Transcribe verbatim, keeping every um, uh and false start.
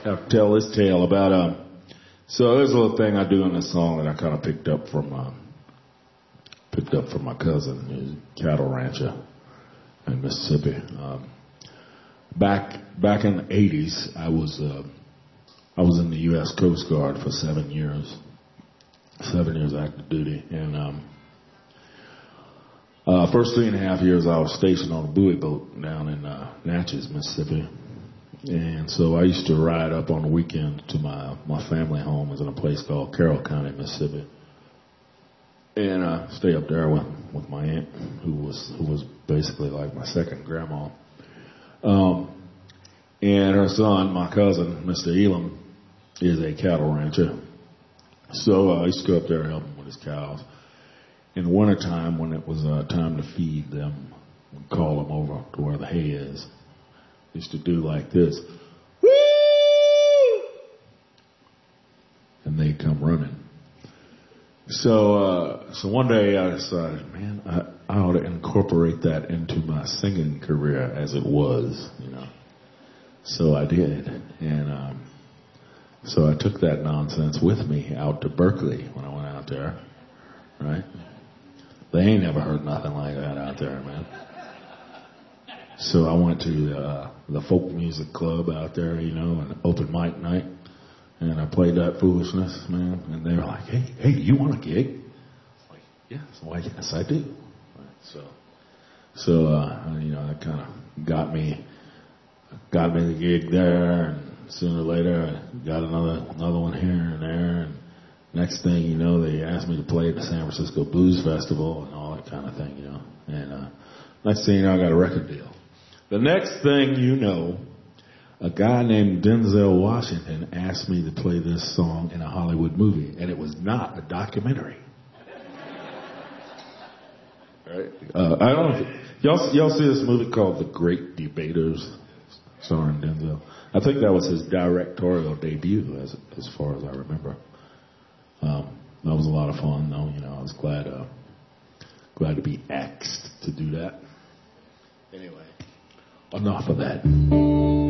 have to tell this tale about, um, so there's a little thing I do in this song that I kind of picked up from, uh, picked up from my cousin, who's a cattle rancher in Mississippi. Um, back, back in the eighties, I was, uh, I was in the U S Coast Guard for seven years, seven years active duty, and, um, uh, first three and a half years I was stationed on a buoy boat down in, uh, Natchez, Mississippi. And so I used to ride up on the weekend to my, my family home. It was in a place called Carroll County, Mississippi. And uh, stay up there with, with my aunt, who was who was basically like my second grandma. Um, and her son, my cousin, Mister Elam, is a cattle rancher. So uh, I used to go up there and help him with his cows. In the wintertime, when it was uh, time to feed them, we'd call them over to where the hay is. Used to do like this, woo! And they'd come running. So, uh, so one day I decided, man, I, I ought to incorporate that into my singing career as it was, you know. So I did, and um, so I took that nonsense with me out to Berkeley when I went out there, right? They ain't never heard nothing like that out there, man. So I went to uh, the folk music club out there, you know, an open mic night, and I played that foolishness, man. And they were like, "Hey, hey, do you want a gig?" I was like, "Yes, why? Yes, I do." Right, so, so uh, you know, that kind of got me, got me the gig there, and sooner or later I got another another one here and there. And next thing you know, they asked me to play at the San Francisco Blues Festival and all that kind of thing, you know. And uh, next thing you know, I got a record deal. The next thing you know, a guy named Denzel Washington asked me to play this song in a Hollywood movie, and it was not a documentary. Right? Uh, I don't know. If, y'all, y'all see this movie called The Great Debaters, starring Denzel? I think that was his directorial debut, as as far as I remember. Um, that was a lot of fun, though. You know, I was glad uh, glad to be asked to do that. Anyway. Enough of that.